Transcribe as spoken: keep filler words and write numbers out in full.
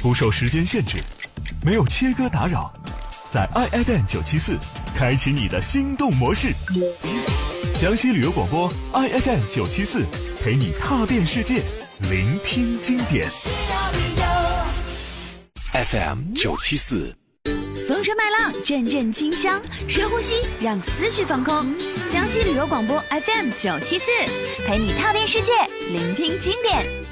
不受时间限制，没有切割打扰，在 I F M 九七四开启你的心动模式。江西旅游广播 I F M 九七四陪你踏遍世界，聆听经典。 F M 九七四， 风吹麦浪，阵阵清香，深呼吸，让思绪放空。江西旅游广播 F M 九七四，陪你踏遍世界，聆听经典。